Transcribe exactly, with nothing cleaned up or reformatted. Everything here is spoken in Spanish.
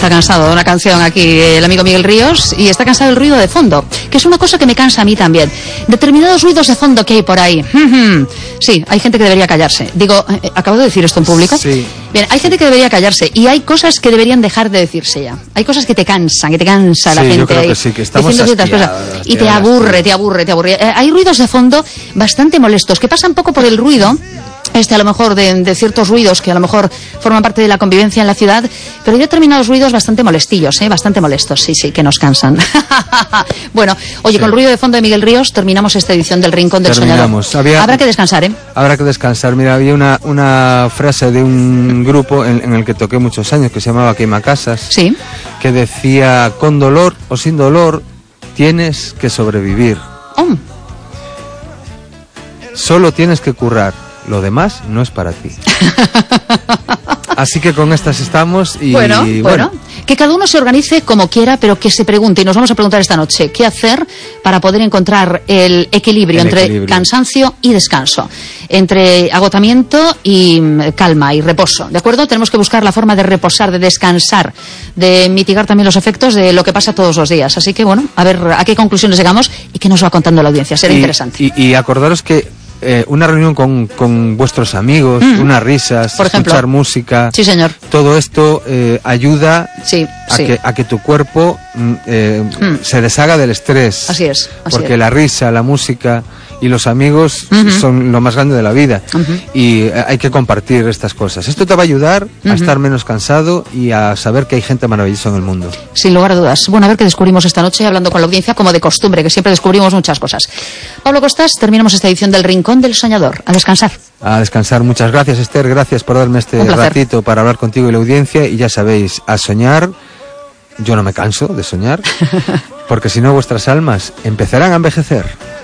está cansado de una canción aquí, el amigo Miguel Ríos, y está cansado del ruido de fondo, que es una cosa que me cansa a mí también. Determinados ruidos de fondo que hay por ahí. Sí, hay gente que debería callarse. Digo, ¿acabo de decir esto en público? Sí. Bien, hay gente que debería callarse y hay cosas que deberían dejar de decirse ya. Hay cosas que te cansan, que te cansa sí, la gente yo creo ahí, que sí, que estamos diciendo ciertas cosas. Y te aburre, te aburre, te aburre. Eh, hay ruidos de fondo bastante molestos, que pasan poco por el ruido. Este a lo mejor de, de ciertos ruidos que a lo mejor forman parte de la convivencia en la ciudad, pero hay determinados ruidos bastante molestillos, ¿eh? Bastante molestos, sí, sí, que nos cansan. Bueno, oye, sí. Con el ruido de fondo de Miguel Ríos terminamos esta edición del Rincón del Terminamos. Soñador. Había, Habrá que descansar, ¿eh? Habrá que descansar. Mira, había una, una frase de un grupo en, en el que toqué muchos años que se llamaba Queimacasas, sí, que decía, con dolor o sin dolor, tienes que sobrevivir. Oh. Solo tienes que currar. Lo demás no es para ti. Así que con estas estamos y bueno, bueno, bueno, que cada uno se organice como quiera, pero que se pregunte, y nos vamos a preguntar esta noche, ¿qué hacer para poder encontrar el equilibrio el entre equilibrio. cansancio y descanso? Entre agotamiento y calma y reposo, ¿de acuerdo? Tenemos que buscar la forma de reposar, de descansar, de mitigar también los efectos de lo que pasa todos los días. Así que bueno, a ver a qué conclusiones llegamos y qué nos va contando la audiencia. Será y, interesante. Y, y acordaros que Eh, una reunión con, con vuestros amigos, mm. unas risas, por ejemplo, escuchar música, sí, señor. Todo esto eh, ayuda sí, a, sí. Que, a que tu cuerpo eh, mm. se deshaga del estrés. Así es. Así porque es. La risa, la música y los amigos uh-huh. son lo más grande de la vida uh-huh. y eh, hay que compartir estas cosas. Esto te va a ayudar uh-huh. a estar menos cansado y a saber que hay gente maravillosa en el mundo. Sin lugar a dudas. Bueno, a ver qué descubrimos esta noche hablando con la audiencia, como de costumbre, que siempre descubrimos muchas cosas. Pablo Costas, terminamos esta edición del Rincón del Soñador. A descansar. A descansar. Muchas gracias, Esther. Gracias por darme este ratito para hablar contigo y la audiencia. Y ya sabéis, a soñar. Yo no me canso de soñar, porque si no vuestras almas empezarán a envejecer.